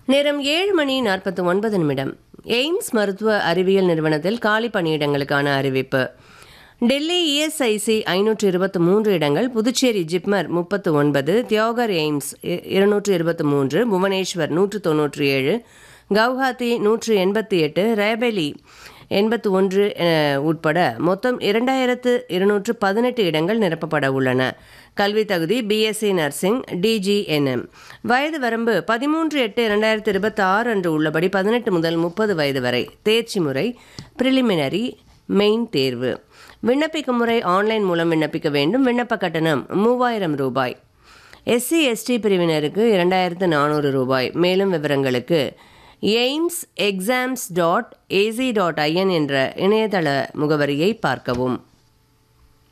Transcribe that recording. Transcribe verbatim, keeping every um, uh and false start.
நேரம் ஏழு மணி நாற்பத்தி ஒன்பது நிமிடம். எய்ம்ஸ் மருத்துவ அறிவியல் நிறுவனத்தில் காலி பணியிடங்களுக்கான அறிவிப்பு. டெல்லி இஎஸ்ஐசி ஐநூற்று இருபத்தி மூன்று இடங்கள், புதுச்சேரி ஜிப்மர் முப்பத்து ஒன்பது, தியோகர் எய்ம்ஸ் இருநூற்று இருபத்தி மூன்று, புவனேஸ்வர் நூற்று தொன்னூற்றி ஏழு, கவுஹாத்தி நூற்று எண்பத்தி எட்டு, ரேபெலி எண்பத்தி ஒன்று உட்பட மொத்தம் இரண்டாயிரத்து இருநூற்று பதினெட்டு இடங்கள் நிரப்பப்பட உள்ளன. கல்வி தகுதி பிஎஸ்சி நர்சிங், டிஜிஎன்எம். வயது வரம்பு பதிமூன்று எட்டு இரண்டாயிரத்து இருபத்தி ஆறு அன்று உள்ளபடி பதினெட்டு முதல் முப்பது வயது வரை. தேர்ச்சி முறை பிரிலிமினரி, மெயின் தேர்வு. விண்ணப்பிக்கும் முறை ஆன்லைன் மூலம் விண்ணப்பிக்க வேண்டும். விண்ணப்ப கட்டணம் மூவாயிரம் ரூபாய். எஸ்சி எஸ்டி பிரிவினருக்கு இரண்டாயிரத்து நானூறு ரூபாய். மேலும் விவரங்களுக்கு AIIMS exams dot AC dot IN என்ற இணையதள முகவரியை பார்க்கவும்.